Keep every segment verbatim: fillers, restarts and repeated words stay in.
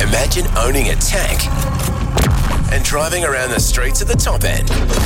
Imagine owning a tank and driving around the streets at the top end.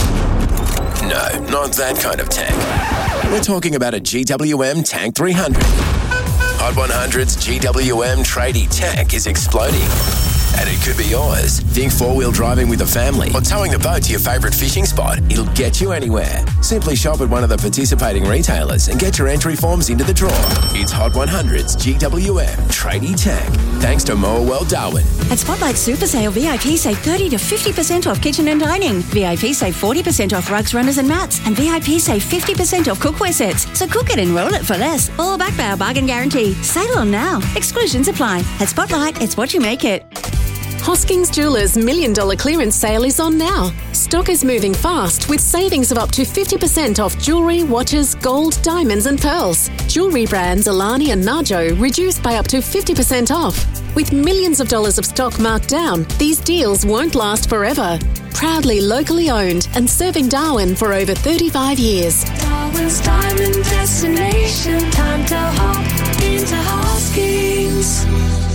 No, not that kind of tank. We're talking about a G W M Tank three hundred. Hot one hundred's G W M tradie tank is exploding. And it could be yours. Think four-wheel driving with a family or towing the boat to your favourite fishing spot. It'll get you anywhere. Simply shop at one of the participating retailers and get your entry forms into the draw. It's Hot one hundred's G W M Tradie Tank. Thanks to Moa World Darwin. At Spotlight Super Sale, V I P save thirty to fifty percent off kitchen and dining. V I P save forty percent off rugs, runners and mats. And V I P save fifty percent off cookware sets. So cook it and roll it for less. All backed by our bargain guarantee. Sale on now. Exclusions apply. At Spotlight, it's what you make it. Hoskins Jewelers Million Dollar Clearance Sale is on now. Stock is moving fast with savings of up to fifty percent off jewellery, watches, gold, diamonds and pearls. Jewellery brands Alani and Najo reduced by up to fifty percent off. With millions of dollars of stock marked down, these deals won't last forever. Proudly locally owned and serving Darwin for over thirty-five years. Darwin's diamond destination. Time to hop into Hoskins.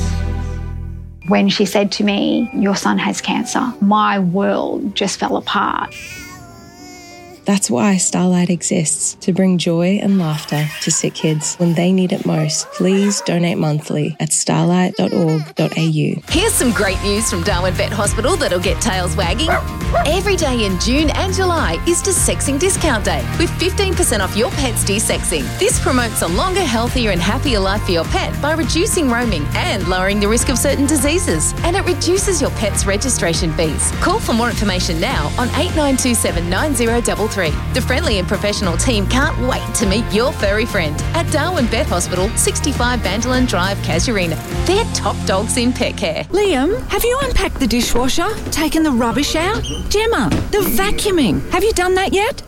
When she said to me, your son has cancer, my world just fell apart. That's why Starlight exists, to bring joy and laughter to sick kids when they need it most. Please donate monthly at starlight dot org dot a u. Here's some great news from Darwin Vet Hospital that'll get tails wagging. Every day in June and July is Desexing Discount Day with fifteen percent off your pet's desexing. This promotes a longer, healthier and happier life for your pet by reducing roaming and lowering the risk of certain diseases. And it reduces your pet's registration fees. Call for more information now on eight nine two seven nine zero three three. The friendly and professional team can't wait to meet your furry friend at Darwin Vet Hospital, sixty-five Bandolan Drive, Casuarina. They're top dogs in pet care. Liam, have you unpacked the dishwasher? Taken the rubbish out? Gemma, the vacuuming. Have you done that yet?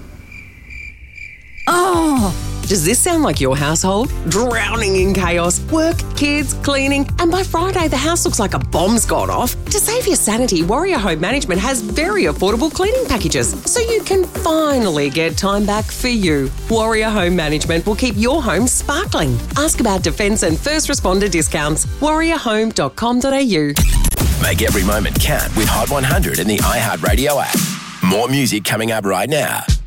Oh... Does this sound like your household? Drowning in chaos, work, kids, cleaning, and by Friday the house looks like a bomb's gone off. To save your sanity, Warrior Home Management has very affordable cleaning packages, so you can finally get time back for you. Warrior Home Management will keep your home sparkling. Ask about defence and first responder discounts. warrior home dot com dot a u. Make every moment count with Hot one hundred in the iHeartRadio app. More music coming up right now.